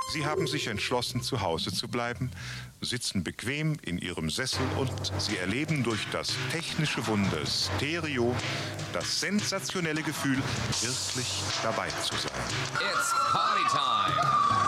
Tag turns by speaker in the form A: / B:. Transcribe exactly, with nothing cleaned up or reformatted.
A: Sie haben sich entschlossen, zu Hause zu bleiben, sitzen bequem in ihrem Sessel und sie erleben durch das technische Wunder Stereo das sensationelle Gefühl, wirklich dabei zu sein.
B: It's Party Time.